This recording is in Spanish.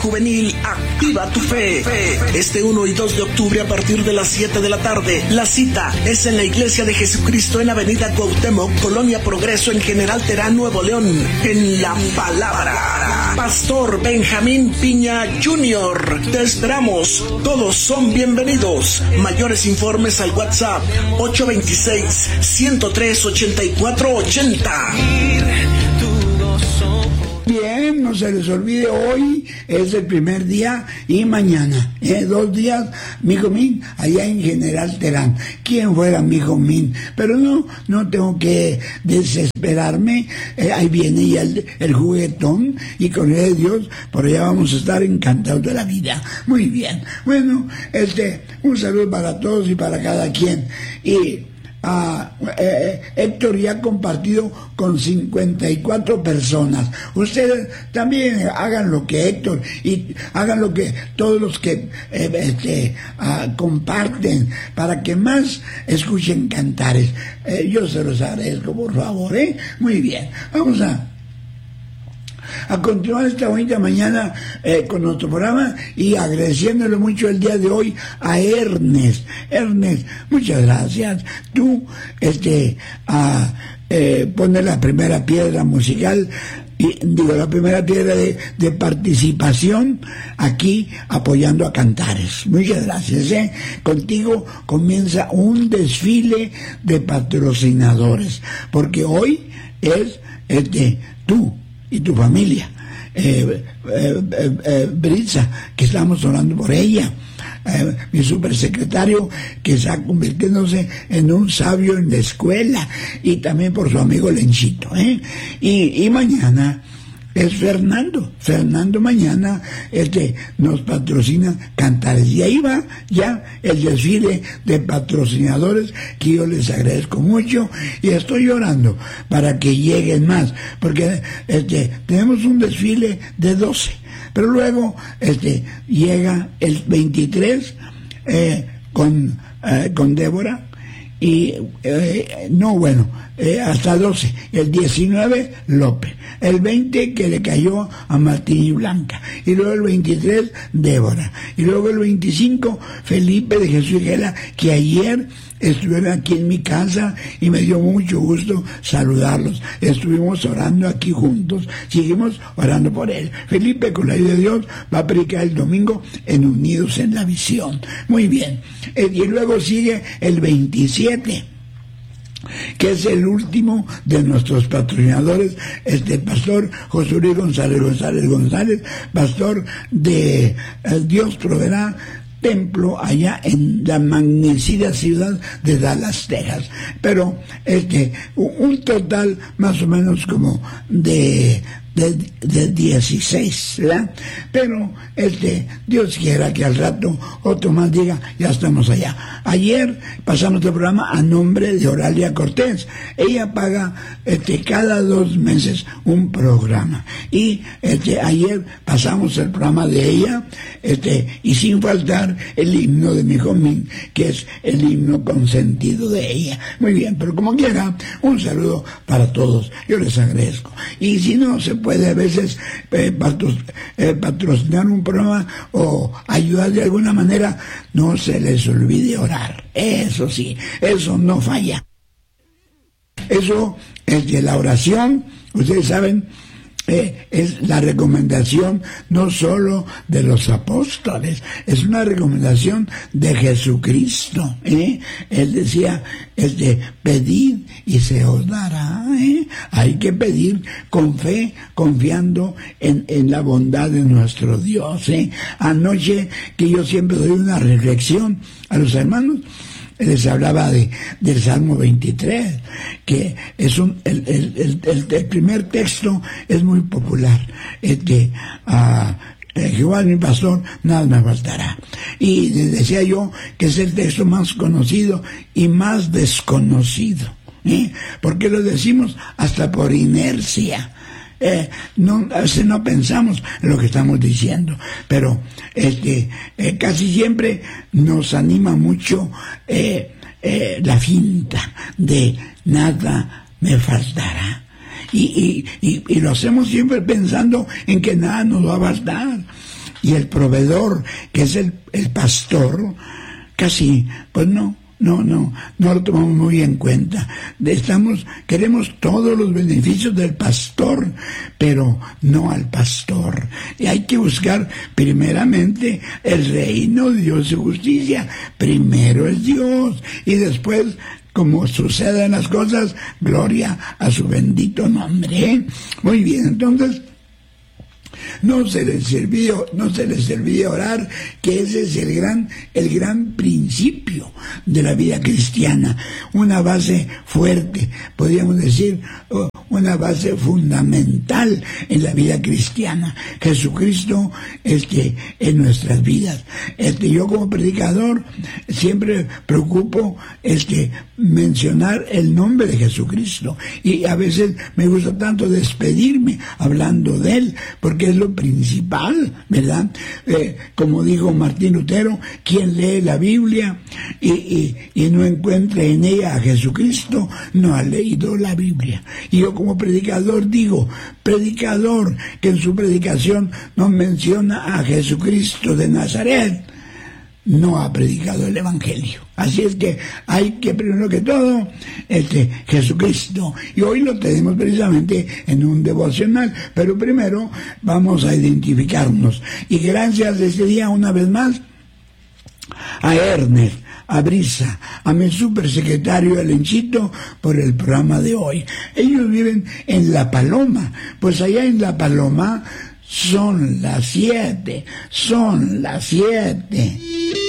Juvenil, activa tu fe. Este 1 y 2 de octubre a partir de las 7 de la tarde. La cita es en la Iglesia de Jesucristo en Avenida Cuauhtémoc, Colonia Progreso, en General Terán, Nuevo León. En La Palabra. Pastor Benjamín Piña Jr. Te esperamos. Todos son bienvenidos. Mayores informes al WhatsApp 826-103-8480. Bien, no se les olvide, hoy es el primer día y mañana, 2 días, Mijo Min, allá en General Terán. ¿Quién fuera Mijo Min? Pero no tengo que desesperarme, ahí viene ya el juguetón, y con el de Dios, por allá vamos a estar encantados de la vida. Muy bien, bueno, un saludo para todos y para cada quien. Y Héctor ya ha compartido con 54 personas. Ustedes también hagan lo que Héctor, y hagan lo que todos los que comparten, para que más escuchen cantares. Yo se los agradezco, por favor. Muy bien, vamos a continuar esta bonita mañana con nuestro programa, y agradeciéndole mucho el día de hoy a Ernest. Ernest, muchas gracias. Tú pones la primera piedra musical, la primera piedra de participación aquí apoyando a Cantares. Muchas gracias. Contigo comienza un desfile de patrocinadores, porque hoy es tú y tu familia, Britza, que estamos orando por ella, mi supersecretario, que está convirtiéndose en un sabio en la escuela, y también por su amigo Lenchito, y mañana es Fernando mañana nos patrocina Cantares, y ahí va ya el desfile de patrocinadores, que yo les agradezco mucho, y estoy orando para que lleguen más, porque tenemos un desfile de 12, pero luego llega el 23 con Débora, y hasta 12, el 19 López, el 20 que le cayó a Martín y Blanca, y luego el 23 Débora, y luego el 25 Felipe de Jesús y Gela, que ayer estuvieron aquí en mi casa y me dio mucho gusto saludarlos. Estuvimos orando aquí juntos, seguimos orando por él. Felipe, con la ayuda de Dios, va a predicar el domingo en Unidos en la Visión. Muy bien. Y luego sigue el 27, que es el último de nuestros patrocinadores, el pastor José Luis González, pastor de Dios Proveerá Templo, allá en la magnífica ciudad de Dallas, Texas. Pero un total más o menos como de 16, ¿verdad? Pero Dios quiera que al rato otro más diga, ya estamos allá. Ayer pasamos el programa a nombre de Oralia Cortés. Ella paga cada 2 meses un programa, y ayer pasamos el programa de ella, y sin faltar el himno de mi Jomín, que es el himno consentido de ella. Muy bien, pero como quiera, un saludo para todos, yo les agradezco. Y si no se puede a veces patrocinar un programa o ayudar de alguna manera, no se les olvide orar. Eso sí, eso no falla. Eso es de la oración, ustedes saben, es la recomendación no solo de los apóstoles, es una recomendación de Jesucristo. Él decía, pedid y se os dará. Hay que pedir con fe, confiando en la bondad de nuestro Dios. Anoche, que yo siempre doy una reflexión a los hermanos, les hablaba del Salmo 23, que es el primer texto, es muy popular. Jehová es mi pastor, nada me faltará. Y les decía yo que es el texto más conocido y más desconocido. ¿Por qué lo decimos? Hasta por inercia. A veces no pensamos en lo que estamos diciendo, pero casi siempre nos anima mucho la finta de nada me faltará. Y lo hacemos siempre pensando en que nada nos va a faltar. y el proveedor, que es el pastor, casi, pues no lo tomamos muy en cuenta. Queremos todos los beneficios del pastor, pero no al pastor. Y hay que buscar primeramente el reino de Dios y justicia. Primero es Dios y después, como suceden las cosas, gloria a su bendito nombre. Muy bien, entonces no se les servía orar, que ese es el gran principio de la vida cristiana, una base fuerte, podríamos decir, una base fundamental en la vida cristiana. Jesucristo en nuestras vidas. Yo como predicador siempre preocupo mencionar el nombre de Jesucristo, y a veces me gusta tanto despedirme hablando de él, porque es lo principal, ¿verdad? Como dijo Martín Lutero, quien lee la Biblia y no encuentra en ella a Jesucristo, no ha leído la Biblia. Y yo como predicador digo, predicador que en su predicación no menciona a Jesucristo de Nazaret, no ha predicado el Evangelio. Así es que hay que, primero que todo, Jesucristo. Y hoy lo tenemos precisamente en un devocional, pero primero vamos a identificarnos. Y gracias este día una vez más a Ernest, a Brisa, a mi supersecretario Elenchito por el programa de hoy. Ellos viven en La Paloma, pues allá en La Paloma son las 7.